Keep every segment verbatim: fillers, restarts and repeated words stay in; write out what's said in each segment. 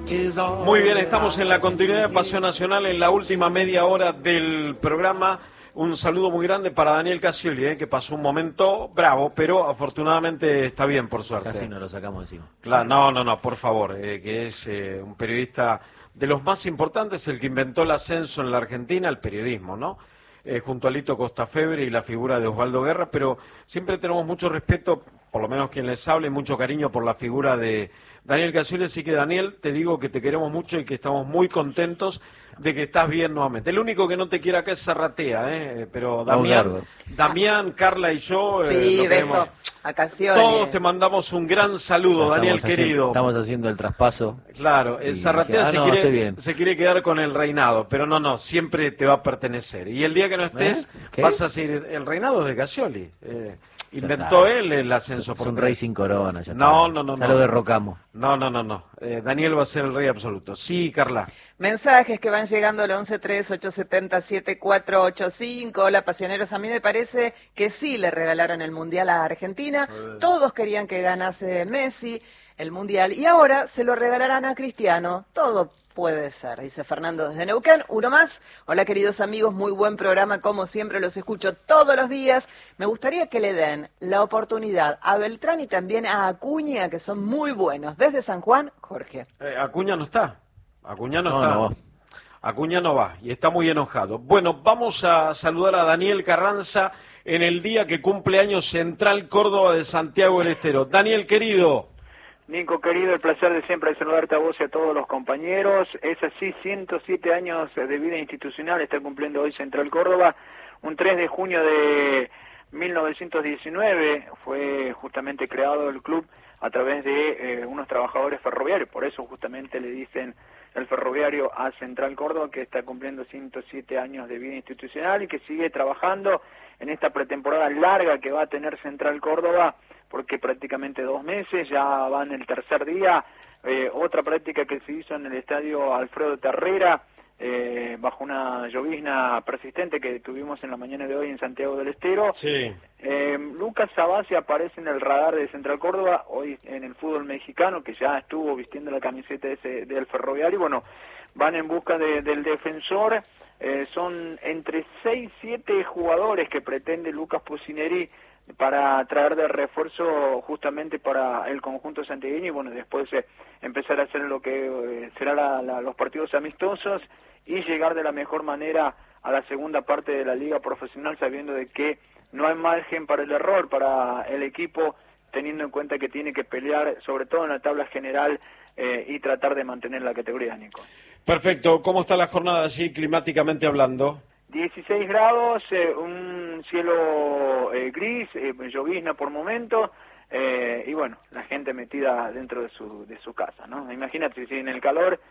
Muy bien, estamos en la continuidad de Pasión Nacional en la última media hora del programa. Un saludo muy grande para Daniel Casioli, eh, que pasó un momento bravo, pero afortunadamente está bien, por suerte. Casi nos lo sacamos encima. Claro, no, no, no, por favor, eh, que es eh, un periodista de los más importantes, el que inventó el ascenso en la Argentina, el periodismo, ¿no? Eh, junto a Lito Costafebre y la figura de Osvaldo Guerra, pero siempre tenemos mucho respeto, por lo menos quien les hable, y mucho cariño por la figura de Daniel Casioli. Así que, Daniel, te digo que te queremos mucho y que estamos muy contentos de que estás bien nuevamente. El único que no te quiere acá es Zarratea, ¿eh? Pero Damián, Damián, Carla y yo... Sí, eh, beso a Casioli. Todos te mandamos un gran saludo, estamos Daniel, haciendo, querido. Estamos haciendo el traspaso. Claro, el Zarratea ah, se, no, quiere, se quiere quedar con el reinado, pero no, no, siempre te va a pertenecer. Y el día que no estés, ¿Eh? vas a seguir el reinado de Casioli. Eh, inventó está. él el ascenso Es por un tres. rey sin corona. Ya no, está. no, no, ya no. lo derrocamos. No, no, no, no. Eh, Daniel va a ser el rey absoluto. Sí, Carla. Mensajes que van llegando al once tres ocho siete cero siete cuatro ocho cinco. Hola, pasioneros. A mí me parece que sí le regalaron el Mundial a Argentina. Eh. Todos querían que ganase Messi el Mundial y ahora se lo regalarán a Cristiano. Todo puede ser, dice Fernando desde Neuquén. Uno más. Hola, queridos amigos, muy buen programa, como siempre los escucho todos los días. Me gustaría que le den la oportunidad a Beltrán y también a Acuña, que son muy buenos. Desde San Juan, Jorge. Eh, Acuña no está. Acuña no, no está. No. Acuña no va y está muy enojado. Bueno, vamos a saludar a Daniel Carranza en el día que cumple años Central Córdoba de Santiago del Estero. Daniel, querido. Nico, querido, el placer de siempre saludarte a vos y a todos los compañeros. Es así, ciento siete años de vida institucional está cumpliendo hoy Central Córdoba. Un tres de junio de mil novecientos diecinueve fue justamente creado el club a través de eh, unos trabajadores ferroviarios. Por eso justamente le dicen el ferroviario a Central Córdoba, que está cumpliendo ciento siete años de vida institucional y que sigue trabajando en esta pretemporada larga que va a tener Central Córdoba, porque prácticamente dos meses, ya van el tercer día. Eh, otra práctica que se hizo en el estadio Alfredo Terrera, eh, bajo una llovizna persistente que tuvimos en la mañana de hoy en Santiago del Estero. Sí. Eh, Lucas Sabasi aparece en el radar de Central Córdoba, hoy en el fútbol mexicano, que ya estuvo vistiendo la camiseta ese, del ferroviario. Bueno, van en busca de, del defensor. Eh, son entre seis, siete jugadores que pretende Lucas Pusineri para traer de refuerzo justamente para el conjunto santiagueño y bueno, después eh, empezar a hacer lo que eh, será la, la, los partidos amistosos y llegar de la mejor manera a la segunda parte de la liga profesional, sabiendo de que no hay margen para el error para el equipo, teniendo en cuenta que tiene que pelear sobre todo en la tabla general eh, y tratar de mantener la categoría, Nico. Perfecto. ¿Cómo está la jornada allí climáticamente hablando? dieciséis grados, eh, un cielo eh, gris, eh, llovizna por momento, eh, y bueno, la gente metida dentro de su de su casa, ¿no? Imagínate, si en el calor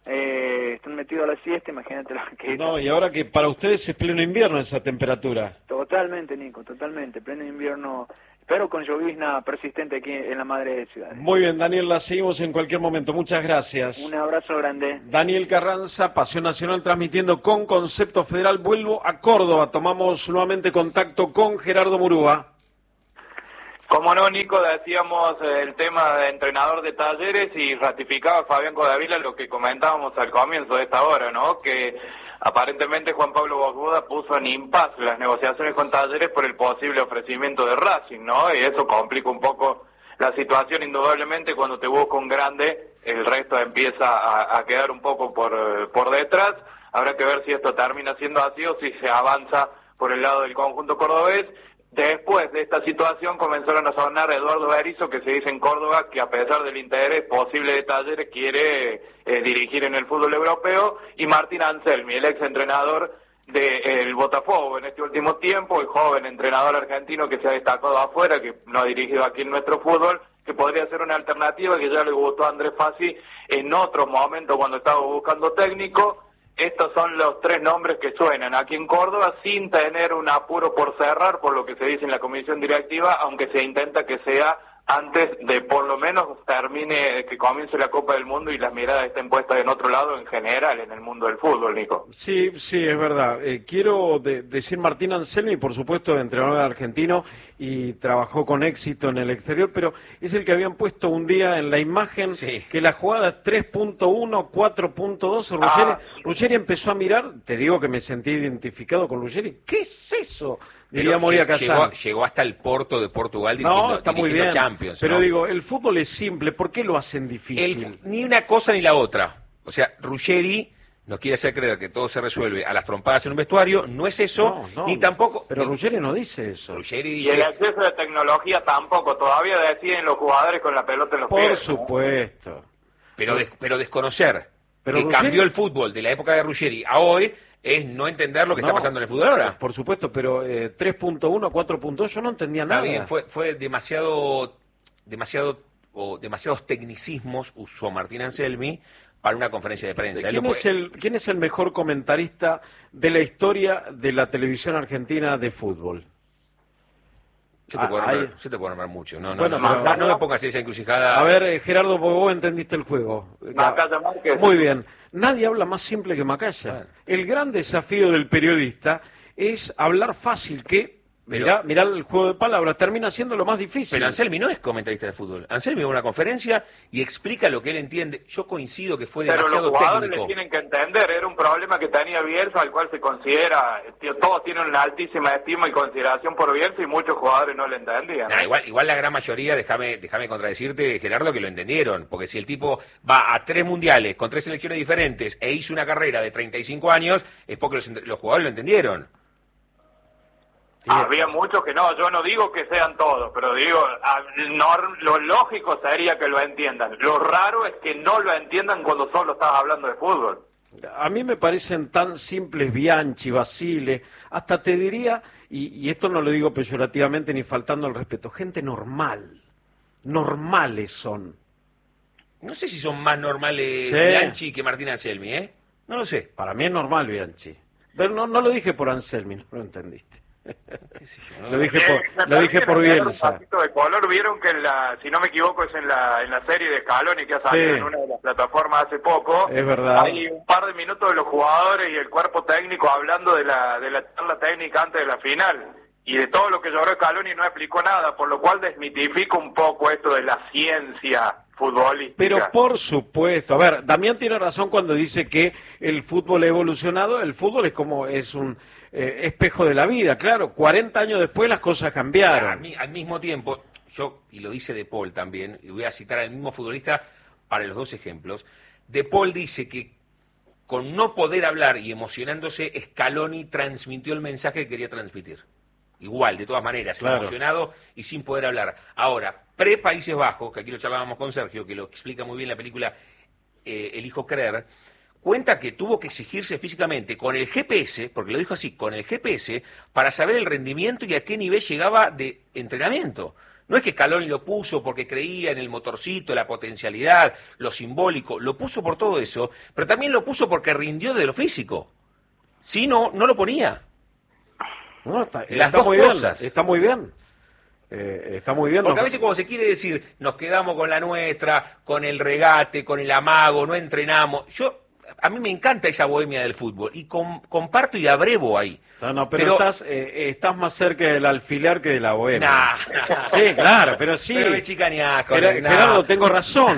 eh, están metidos a la siesta, imagínate lo que... No, y ahora que para ustedes es pleno invierno esa temperatura. Totalmente, Nico, totalmente, pleno invierno, pero con llovizna persistente aquí en la madre de ciudades. Muy bien, Daniel, la seguimos en cualquier momento. Muchas gracias. Un abrazo grande. Daniel Carranza, Pasión Nacional, transmitiendo con Concepto Federal. Vuelvo a Córdoba. Tomamos nuevamente contacto con Gerardo Murúa. Como no, Nico, decíamos el tema de entrenador de Talleres y ratificaba Fabián Codavila lo que comentábamos al comienzo de esta hora, ¿no? Que aparentemente Juan Pablo Bosbuda puso en impasse las negociaciones con Talleres por el posible ofrecimiento de Racing, ¿no? Y eso complica un poco la situación, indudablemente. Cuando te busca un grande, el resto empieza a, a quedar un poco por, por detrás. Habrá que ver si esto termina siendo así o si se avanza por el lado del conjunto cordobés. Después de esta situación comenzaron a sonar Eduardo Berizzo, que se dice en Córdoba que a pesar del interés posible de Talleres quiere eh, dirigir en el fútbol europeo, y Martín Anselmi, el ex entrenador del Botafogo en este último tiempo, el joven entrenador argentino que se ha destacado afuera, que no ha dirigido aquí en nuestro fútbol, que podría ser una alternativa que ya le gustó a Andrés Fassi en otro momento cuando estaba buscando técnico. Estos son los tres nombres que suenan aquí en Córdoba sin tener un apuro por cerrar, por lo que se dice en la comisión directiva, aunque se intenta que sea antes de por lo menos termine, que comience la Copa del Mundo y las miradas estén puestas en otro lado en general en el mundo del fútbol, Nico. Sí, sí, es verdad. Eh, quiero de, decir Martín Anselmi, por supuesto, entrenador argentino y trabajó con éxito en el exterior, pero es el que habían puesto un día en la imagen sí. que la jugada tres punto uno, cuatro punto dos, Ruggeri, ah. Ruggeri empezó a mirar, te digo que me sentí identificado con Ruggeri. ¿Qué es eso? Diría Moria Casán. Llegó, llegó hasta el Porto de Portugal dirigiendo, no, está muy dirigiendo bien, Champions. Pero ¿no? digo, el fútbol es simple, ¿por qué lo hacen difícil? El, ni una cosa ni la otra. O sea, Ruggeri nos quiere hacer creer que todo se resuelve a las trompadas en un vestuario, no es eso, no, no, ni tampoco... Pero ni, Ruggeri no dice eso. Ruggeri dice... Y el acceso de tecnología tampoco, todavía deciden los jugadores con la pelota en los Por pies. Por supuesto. ¿no? Pero, des, pero desconocer pero que Ruggeri... cambió el fútbol de la época de Ruggeri a hoy... es no entender lo que no, está pasando en el fútbol ahora. Por supuesto, pero eh, tres punto uno, cuatro punto dos, yo no entendía nada. Bien, fue, fue demasiado, demasiado, o demasiados tecnicismos usó Martín Anselmi para una conferencia de prensa. ¿Quién, es el, ¿Quién es el mejor comentarista de la historia de la televisión argentina de fútbol? Yo te, ah, puedo, nombrar, yo te puedo nombrar mucho. No, no, bueno, no, pero, no, no me pongas esa encrucijada. A ver, Gerardo, vos entendiste el juego. Macaya Márquez. Muy bien. Nadie habla más simple que Macaya. Bueno. El gran desafío del periodista es hablar fácil, que, pero, mirá, mirá el juego de palabras, termina siendo lo más difícil. Pero Anselmi no es comentarista de fútbol. Anselmi va a una conferencia y explica lo que él entiende. Yo coincido que fue demasiado técnico. Pero los jugadores técnico. le tienen que entender, era un problema que tenía Bielsa, al cual se considera, tío, todos tienen una altísima estima y consideración por Bielsa y muchos jugadores no le entendían. Nah, igual, igual la gran mayoría, déjame déjame contradecirte, Gerardo, que lo entendieron, porque si el tipo va a tres mundiales con tres selecciones diferentes e hizo una carrera de treinta y cinco años, es porque los, los jugadores lo entendieron. Había muchos que no, yo no digo que sean todos, pero digo, no, lo lógico sería que lo entiendan. Lo raro es que no lo entiendan cuando solo estás hablando de fútbol. A mí me parecen tan simples Bianchi, Basile, hasta te diría, y, y esto no lo digo peyorativamente ni faltando al respeto, gente normal, normales son. No sé si son más normales sí. Bianchi que Martín Anselmi, ¿eh? No lo sé. Para mí es normal Bianchi, pero no, no lo dije por Anselmi, no lo entendiste. ¿Qué sé yo, no? Lo dije por, eh, lo dije por Bielsa. Un poquito de color, vieron que en la, si no me equivoco, es en la en la serie de Scaloni que ha salido sí. en una de las plataformas hace poco. Es verdad. Hay un par de minutos de los jugadores y el cuerpo técnico hablando de la de la charla técnica antes de la final. Y de todo lo que lloró Scaloni no explicó nada, por lo cual desmitifica un poco esto de la ciencia futbolística. Pero por supuesto, a ver, Damián tiene razón cuando dice que el fútbol ha evolucionado, el fútbol es como, es un eh, espejo de la vida, claro, cuarenta años después las cosas cambiaron. Al, al mismo tiempo, yo, y lo dice De Paul también, y voy a citar al mismo futbolista para los dos ejemplos, De Paul dice que con no poder hablar y emocionándose, Scaloni transmitió el mensaje que quería transmitir. Igual, de todas maneras, claro. emocionado y sin poder hablar. Ahora, pre-Países Bajos, que aquí lo charlábamos con Sergio, que lo explica muy bien la película eh, El hijo Creer, cuenta que tuvo que exigirse físicamente con el G P S, porque lo dijo así, con el G P S, para saber el rendimiento y a qué nivel llegaba de entrenamiento. No es que Scaloni lo puso porque creía en el motorcito, la potencialidad, lo simbólico, lo puso por todo eso, pero también lo puso porque rindió de lo físico. Si no, no lo ponía. No, está, Las está dos muy cosas. Bien, está muy bien. Eh, está muy bien. Porque no, a veces cuando se quiere decir, nos quedamos con la nuestra, con el regate, con el amago, no entrenamos. Yo, a mí me encanta esa bohemia del fútbol y com, comparto y abrevo ahí. No, no, pero, pero estás, eh, estás más cerca del alfiler que de la bohemia. Nah. Sí, claro, pero sí. Pero me chicaneás con Ger- el, nah. Gerardo, tengo razón.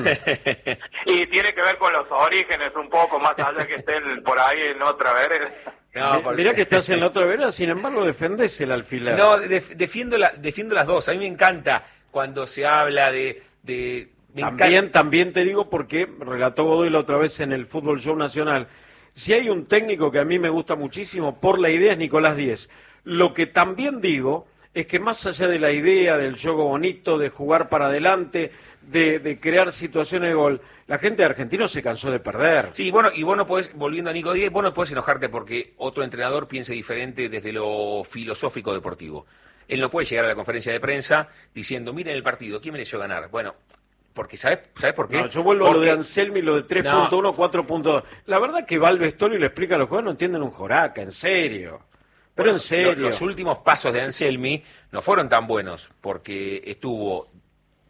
Y tiene que ver con los orígenes un poco, más allá que estén por ahí en otra vereda. No, porque... Mirá que estás en la otra vereda, sin embargo defendés el alfiler. No, def, defiendo, la, defiendo las dos. A mí me encanta cuando se habla de... de me también, encanta... también te digo porque relató Godoy la otra vez en el Fútbol Show Nacional. Si hay un técnico que a mí me gusta muchísimo por la idea es Nicolás Díez. Lo que también digo es que más allá de la idea del juego bonito, de jugar para adelante, de, de crear situaciones de gol, la gente de Argentino se cansó de perder. Sí, bueno, y vos no podés, volviendo a Nico Díez, vos no podés enojarte porque otro entrenador piense diferente desde lo filosófico deportivo. Él no puede llegar a la conferencia de prensa diciendo, miren el partido, ¿quién mereció ganar? Bueno, porque ¿sabes, ¿sabes por qué? No, yo vuelvo porque... a lo de Anselmi, lo de tres punto uno, no. cuatro punto dos. La verdad que va al vestuario y le explica a los jugadores, no entienden un joraca, en serio. Pero bueno, en serio. Los, los últimos pasos de Anselmi no fueron tan buenos porque estuvo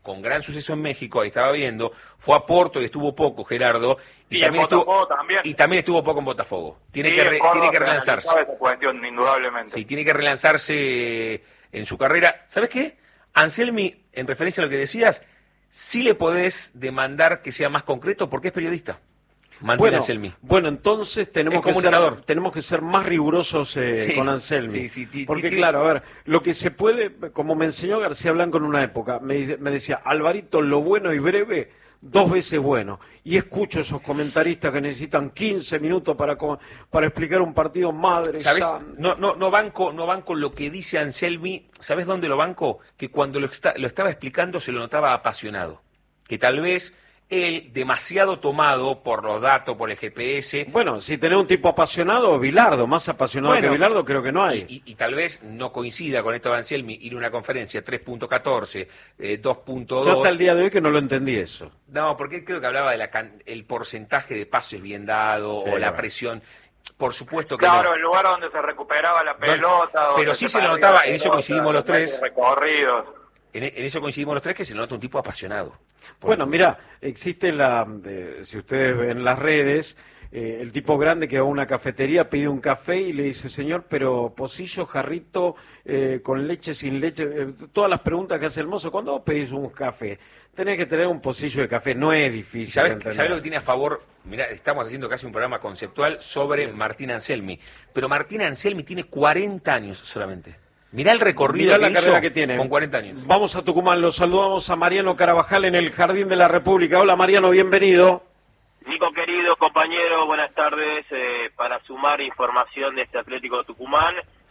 con gran suceso en México, ahí estaba viendo, fue a Porto y estuvo poco Gerardo, y, Y también en Botafogo estuvo también. y también estuvo poco en Botafogo. Tiene Sí, que re- en Córdoba tiene que se relanzarse. analizaba esa cuestión, indudablemente. Sí, tiene que relanzarse en su carrera. ¿Sabes qué? Anselmi, en referencia a lo que decías, sí le podés demandar que sea más concreto porque es periodista. Mantiene Bueno, Anselmi. bueno, entonces tenemos Es que, ser, comunicador. tenemos que ser más rigurosos eh, Sí, con Anselmi. sí, sí, sí, Porque sí, claro, a ver, lo que se puede, como me enseñó García Blanco en una época, me, dice- me decía, Alvarito, lo bueno y breve, dos veces bueno. Y escucho esos comentaristas que necesitan quince minutos para, co- para explicar un partido, madre ¿Sabes? santa. No, no, no banco, no banco lo que dice Anselmi. ¿Sabes dónde lo banco? Que cuando lo, está- lo estaba explicando se lo notaba apasionado. Que tal vez él, demasiado tomado por los datos, por el G P S, Bueno, si tenés un tipo apasionado, Bilardo, más apasionado Bueno, que Bilardo creo que no hay. Y, y- y tal vez no coincida con esto de Anselmi, ir a una conferencia tres punto catorce, eh, dos punto Yo hasta dos. el día de hoy que no lo entendí eso. No, porque él creo que hablaba del porcentaje de pases bien dado Sí, o la bueno. presión. Por supuesto que Claro, no. el lugar donde se recuperaba la pelota. pero donde sí se lo perdía notaba, la en eso pelota, coincidimos los tres. Recorridos. En, en eso coincidimos los tres, que se le nota un tipo apasionado. Por Bueno, el mira, existe la, eh, si ustedes ven las redes, eh, el tipo grande que va a una cafetería, pide un café y le dice, señor, pero pocillo, jarrito, eh, con leche, sin leche, eh, todas las preguntas que hace el mozo, cuando vos pedís un café, tenés que tener un pocillo de café, no es ¿Y difícil. sabes, entender. sabes lo que tiene a favor? Mira, estamos haciendo casi un programa conceptual sobre Martín Anselmi. Pero Martín Anselmi tiene cuarenta años solamente. Mirá el recorrido Mirá que la hizo carrera que tiene. con cuarenta años. Vamos a Tucumán, los saludamos a Mariano Carabajal en el Jardín de la República. Hola Mariano, bienvenido. Nico querido, compañero, buenas tardes. Eh, para sumar información de este Atlético Tucumán,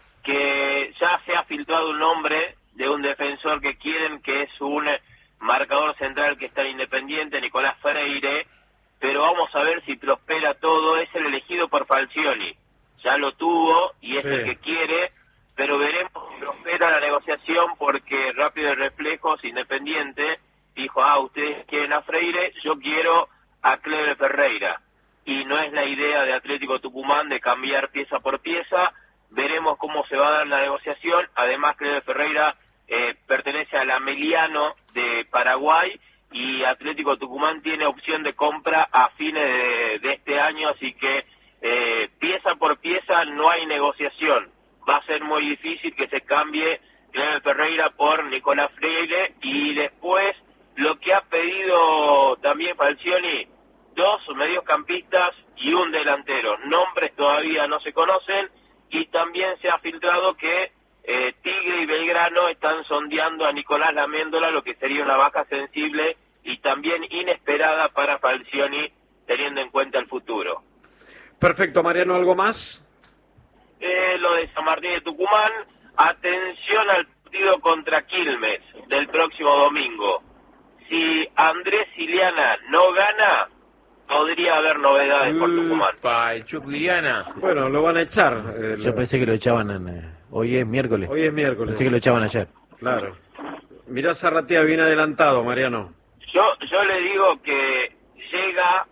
que ya se ha filtrado un nombre de un defensor que quieren, que es un marcador central que está en Independiente, Nicolás Freire, pero vamos a ver si prospera todo. Es el elegido por Falcioni, ya lo tuvo y es Sí. el que quiere, pero veremos si prospera la negociación, porque Rápido de Reflejos, Independiente, dijo, ah, ustedes quieren a Freire, yo quiero a Cleber Ferreira, y no es la idea de Atlético Tucumán de cambiar pieza por pieza. Veremos cómo se va a dar la negociación. Además, Cleber Ferreira eh, pertenece al Ameliano de Paraguay, y Atlético Tucumán tiene opción de compra a fines de, de este año, así que eh, pieza por pieza no hay negociación. Va a ser muy difícil que se cambie Cleber Ferreira por Nicolás Freire. Y después, lo que ha pedido también Falcioni, dos mediocampistas y un delantero. Nombres todavía no se conocen, y también se ha filtrado que eh, Tigre y Belgrano están sondeando a Nicolás Laméndola, lo que sería una baja sensible y también inesperada para Falcioni, teniendo en cuenta el futuro. Perfecto, Mariano, ¿algo más? Eh, lo de San Martín de Tucumán, atención al partido contra Quilmes del próximo domingo. Si Andrés Iliana no gana, podría haber novedades por Tucumán. Upa, el Chuco Iliana. Bueno, lo van a echar. eh, Yo pensé que lo echaban en, eh, hoy es miércoles. Hoy es miércoles. Pensé que lo echaban ayer. Claro. Mirá, Zarratea bien adelantado, Mariano. Yo, yo le digo que llega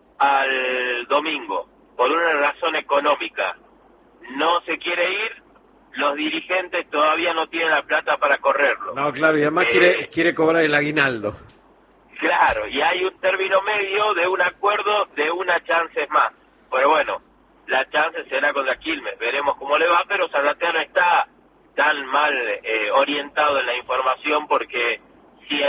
al domingo por una razón económica. No se quiere ir, los dirigentes todavía no tienen la plata para correrlo. No, claro, y además Eh, quiere, quiere cobrar el aguinaldo. Claro, y hay un término medio de un acuerdo de una chance más. Pero bueno, la chance será contra Quilmes, veremos cómo le va, pero Zarratea no está tan mal eh, orientado en la información, porque